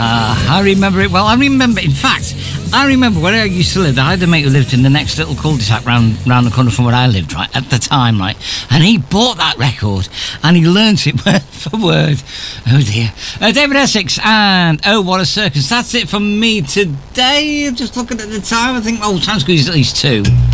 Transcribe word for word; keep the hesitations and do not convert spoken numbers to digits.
Uh, I remember it well. I remember, in fact, I remember where I used to live. I had a mate who lived in the next little cul-de-sac round, round the corner from where I lived, right, at the time, right? And he bought that record, and he learnt it word for word. Oh, dear. Uh, David Essex, and Oh, What a Circus. That's it from me today. Just looking at the time, I think, oh, Time Squeeze is at least two.